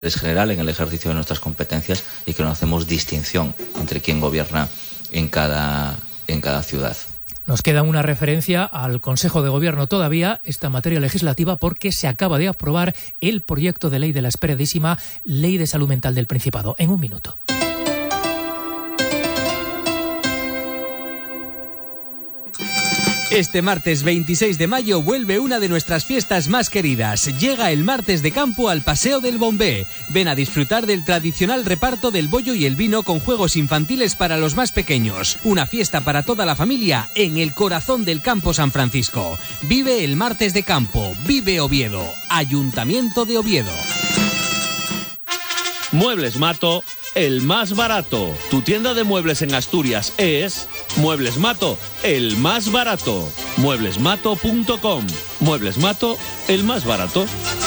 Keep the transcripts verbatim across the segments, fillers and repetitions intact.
Es general en el ejercicio de nuestras competencias y que no hacemos distinción entre quién gobierna en cada, en cada ciudad. Nos queda una referencia al Consejo de Gobierno todavía, esta materia legislativa, porque se acaba de aprobar el proyecto de ley de la esperadísima Ley de Salud Mental del Principado. En un minuto. Este martes veintiséis de mayo vuelve una de nuestras fiestas más queridas. Llega el martes de campo al Paseo del Bombé. Ven a disfrutar del tradicional reparto del bollo y el vino con juegos infantiles para los más pequeños. Una fiesta para toda la familia en el corazón del Campo San Francisco. Vive el martes de campo. Vive Oviedo. Ayuntamiento de Oviedo. Muebles Mato, el más barato. Tu tienda de muebles en Asturias es Muebles Mato, el más barato. muebles mato punto com. Muebles Mato, el más barato.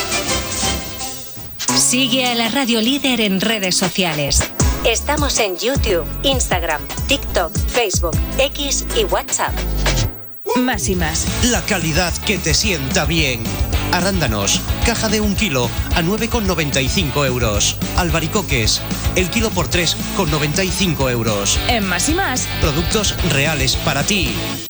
Sigue a la Radio Líder en redes sociales. Estamos en YouTube, Instagram, TikTok, Facebook, X y WhatsApp. Más y más. La calidad que te sienta bien. Arándanos, caja de un kilo a nueve con noventa y cinco euros. Albaricoques, el kilo por tres con noventa y cinco euros. En Más y Más. Productos reales para ti.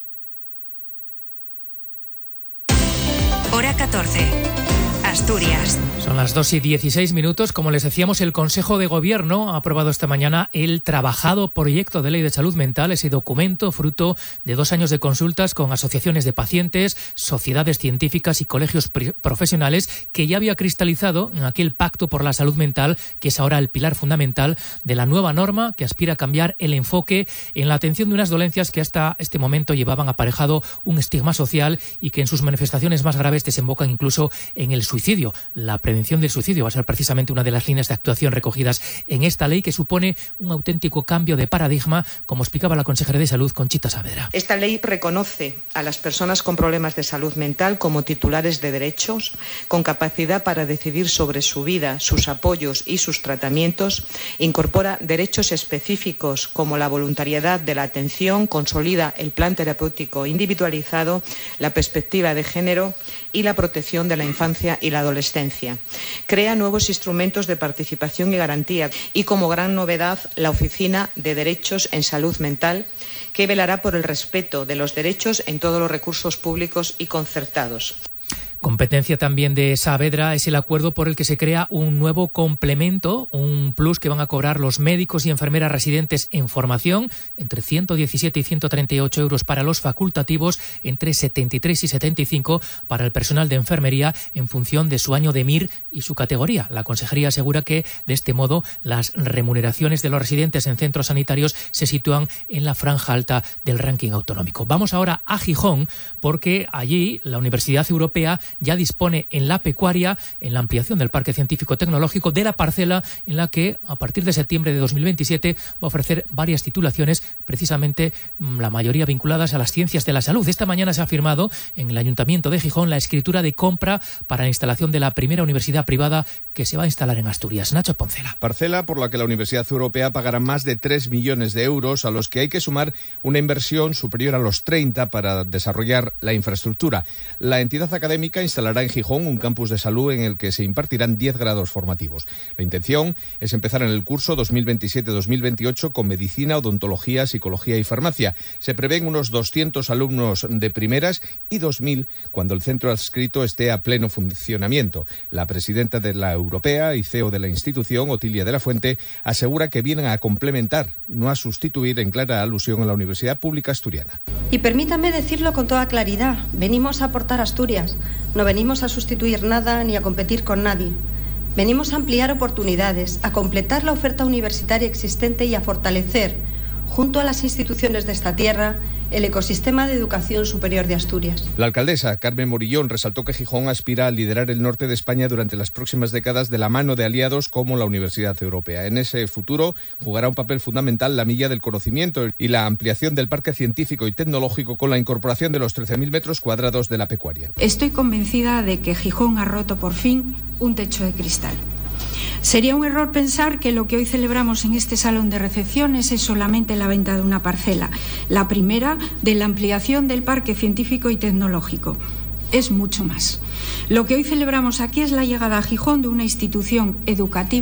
Hora catorce. Asturias. Son las dos y dieciséis minutos. Como les decíamos, el Consejo de Gobierno ha aprobado esta mañana el trabajado proyecto de ley de salud mental, ese documento fruto de dos años de consultas con asociaciones de pacientes, sociedades científicas y colegios profesionales, que ya había cristalizado en aquel pacto por la salud mental, que es ahora el pilar fundamental de la nueva norma que aspira a cambiar el enfoque en la atención de unas dolencias que hasta este momento llevaban aparejado un estigma social y que en sus manifestaciones más graves desembocan incluso en el suicidio. La prevención del suicidio va a ser precisamente una de las líneas de actuación recogidas en esta ley, que supone un auténtico cambio de paradigma, como explicaba la consejera de Salud, Conchita Saavedra. Esta ley reconoce a las personas con problemas de salud mental como titulares de derechos, con capacidad para decidir sobre su vida, sus apoyos y sus tratamientos, incorpora derechos específicos como la voluntariedad de la atención, consolida el plan terapéutico individualizado, la perspectiva de género y la protección de la infancia y la adolescencia. Crea nuevos instrumentos de participación y garantía y, como gran novedad, la Oficina de Derechos en Salud Mental, que velará por el respeto de los derechos en todos los recursos públicos y concertados. Competencia también de Saavedra es el acuerdo por el que se crea un nuevo complemento, un plus que van a cobrar los médicos y enfermeras residentes en formación, entre ciento diecisiete y ciento treinta y ocho euros para los facultativos, entre setenta y tres y setenta y cinco para el personal de enfermería en función de su año de M I R y su categoría. La consejería asegura que de este modo las remuneraciones de los residentes en centros sanitarios se sitúan en la franja alta del ranking autonómico. Vamos ahora a Gijón, porque allí la Universidad Europea ya dispone en la pecuaria, en la ampliación del Parque Científico Tecnológico, de la parcela en la que a partir de septiembre de dos mil veintisiete va a ofrecer varias titulaciones, precisamente la mayoría vinculadas a las ciencias de la salud. Esta mañana se ha firmado en el Ayuntamiento de Gijón la escritura de compra para la instalación de la primera universidad privada que se va a instalar en Asturias. Nacho Poncela. Parcela por la que la Universidad Europea pagará más de tres millones de euros, a los que hay que sumar una inversión superior a los treinta para desarrollar la infraestructura. La entidad académica instalará en Gijón un campus de salud en el que se impartirán diez grados formativos. La intención es empezar en el curso dos mil veintisiete dos mil veintiocho con medicina, odontología, psicología y farmacia. Se prevén unos doscientos alumnos de primeras y dos mil cuando el centro adscrito esté a pleno funcionamiento. La presidenta de la Europea y C E O de la institución, Otilia de la Fuente, asegura que vienen a complementar, no a sustituir, en clara alusión a la Universidad Pública Asturiana. Y permítame decirlo con toda claridad, venimos a aportar a Asturias. No venimos a sustituir nada ni a competir con nadie. Venimos a ampliar oportunidades, a completar la oferta universitaria existente y a fortalecer, junto a las instituciones de esta tierra, el ecosistema de educación superior de Asturias. La alcaldesa Carmen Morillón resaltó que Gijón aspira a liderar el norte de España durante las próximas décadas de la mano de aliados como la Universidad Europea. En ese futuro jugará un papel fundamental la milla del conocimiento y la ampliación del parque científico y tecnológico con la incorporación de los trece mil metros cuadrados de la pecuaria. Estoy convencida de que Gijón ha roto por fin un techo de cristal. Sería un error pensar que lo que hoy celebramos en este salón de recepciones es solamente la venta de una parcela, la primera de la ampliación del parque científico y tecnológico. es mucho más. Lo que hoy celebramos aquí es la llegada a Gijón de una institución educativa